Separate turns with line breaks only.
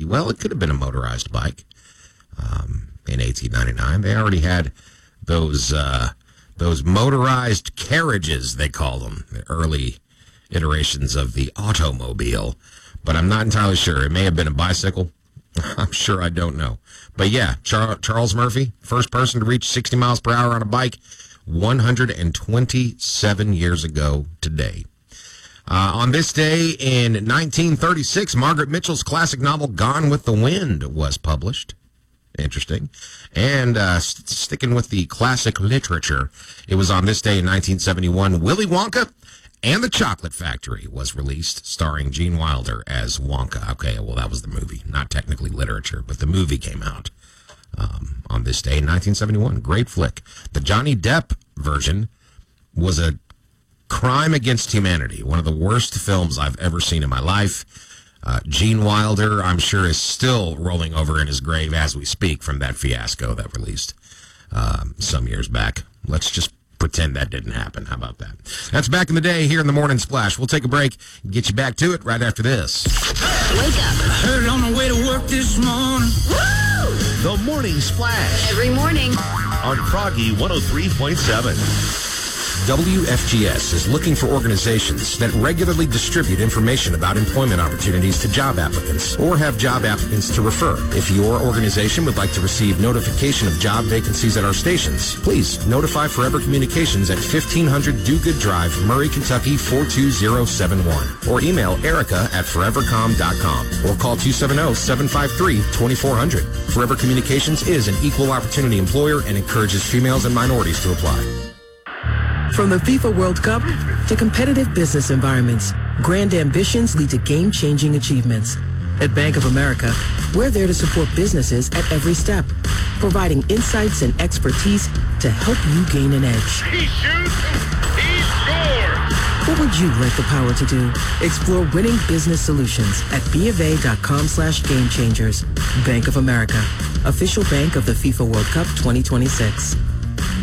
well, it could have been a motorized bike in 1899. They already had those motorized carriages, they call them, the early iterations of the automobile. But I'm not entirely sure. It may have been a bicycle. I'm sure I don't know. But yeah, Charles Murphy, first person to reach 60 miles per hour on a bike 127 years ago today. On this day in 1936, Margaret Mitchell's classic novel Gone with the Wind was published. Interesting. And sticking with the classic literature, it was on this day in 1971, Willy Wonka and the Chocolate Factory was released, starring Gene Wilder as Wonka. Okay, well, that was the movie, not technically literature, but the movie came out on this day in 1971. Great flick. The Johnny Depp version was a crime against humanity, one of the worst films I've ever seen in my life. Gene Wilder, I'm sure, is still rolling over in his grave as we speak from that fiasco that released some years back. Let's just pretend that didn't happen. How about that? That's back in the day here in the Morning Splash. We'll take a break and get you back to it right after this.
Wake up.
I heard it on my way to work this morning.
Woo!
The Morning Splash
Every morning.
on Froggy 103.7.
WFGS is looking for organizations that regularly distribute information about employment opportunities to job applicants or have job applicants to refer. If your organization would like to receive notification of job vacancies at our stations, please notify Forever Communications at 1500 Do Good Drive, Murray, Kentucky 42071, or email Erica at forevercom.com or call 270-753-2400. Forever Communications is an equal opportunity employer and encourages females and minorities to apply.
From the FIFA World Cup to competitive business environments, grand ambitions lead to game-changing achievements. At Bank of America, we're there to support businesses at every step, providing insights and expertise to help you gain an edge.
He shoots, he scores!
What would you like the power to do? Explore winning business solutions at BofA.com/gamechangers. Bank of America, official bank of the FIFA World Cup 2026.